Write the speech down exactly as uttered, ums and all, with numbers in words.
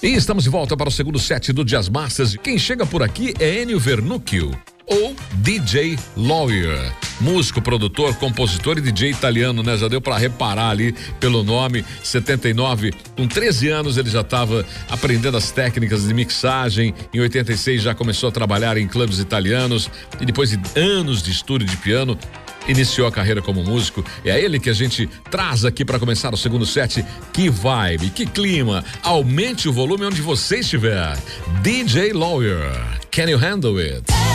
E estamos de volta para o segundo set do Jazz Masters. Quem chega por aqui é Ennio Vernuccio, ou D J Lawyer, músico, produtor, compositor e D J italiano, né? Já deu para reparar ali pelo nome. setenta e nove, com treze anos ele já estava aprendendo as técnicas de mixagem. Em oitenta e seis já começou a trabalhar em clubes italianos e depois de anos de estudo de piano, iniciou a carreira como músico. É ele que a gente traz aqui para começar o segundo set. Que vibe, que clima. Aumente o volume onde você estiver. D J Lawyer, can you handle it?